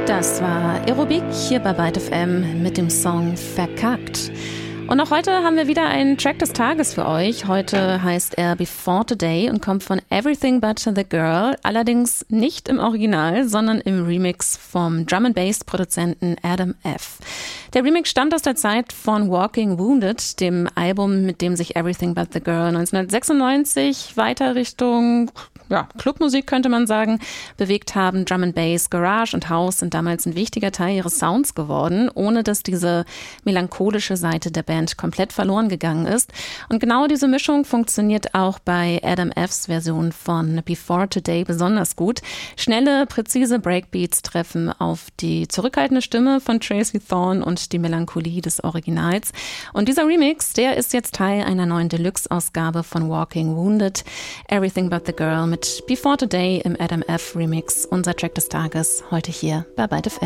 Das war Aerobik hier bei Byte FM mit dem Song Verkackt. Und auch heute haben wir wieder einen Track des Tages für euch. Heute heißt er Before Today und kommt von Everything But the Girl, allerdings nicht im Original, sondern im Remix vom Drum-and-Bass-Produzenten Adam F. Der Remix stammt aus der Zeit von Walking Wounded, dem Album, mit dem sich Everything But the Girl 1996 weiter Richtung Clubmusik, könnte man sagen, bewegt haben. Drum and Bass, Garage und House sind damals ein wichtiger Teil ihres Sounds geworden, ohne dass diese melancholische Seite der Band komplett verloren gegangen ist. Und genau diese Mischung funktioniert auch bei Adam F's Version von Before Today besonders gut. Schnelle, präzise Breakbeats treffen auf die zurückhaltende Stimme von Tracy Thorn und die Melancholie des Originals. Und dieser Remix, der ist jetzt Teil einer neuen Deluxe-Ausgabe von Walking Wounded. Everything But the Girl mit Before Today im Adam F. Remix. Unser Track des Tages heute hier bei Byte FM.